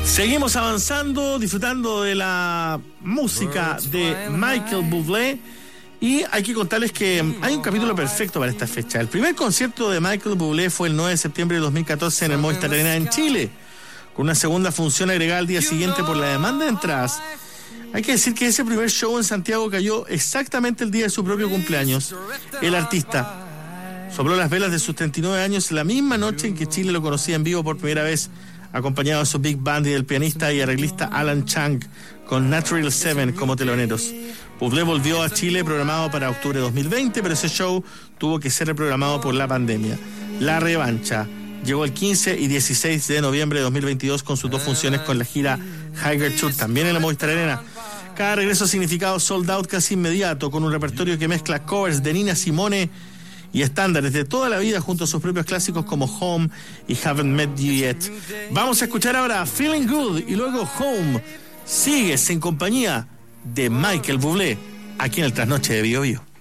Seguimos avanzando, disfrutando de la música de Michael Bublé. Y hay que contarles que hay un capítulo perfecto para esta fecha. El primer concierto de Michael Bublé fue el 9 de septiembre de 2014 en el Movistar Arena en Chile, con una segunda función agregada al día siguiente por la demanda de entradas. Hay que decir que ese primer show en Santiago cayó exactamente el día de su propio cumpleaños. El artista sopló las velas de sus 39 años la misma noche en que Chile lo conocía en vivo por primera vez, acompañado de su big band y del pianista y arreglista Alan Chang, con Natural Seven como teloneros. Bublé volvió a Chile programado para octubre de 2020, pero ese show tuvo que ser reprogramado por la pandemia. La revancha llegó el 15 y 16 de noviembre de 2022 con sus dos funciones con la gira Higher Tour, también en la Movistar Arena. Cada regreso ha significado sold out casi inmediato, con un repertorio que mezcla covers de Nina Simone y estándares de toda la vida junto a sus propios clásicos como Home y Haven't Met You Yet. Vamos a escuchar ahora Feeling Good y luego Home. Sigues en compañía de Michael Bublé, aquí en el Trasnoche de Bio Bio.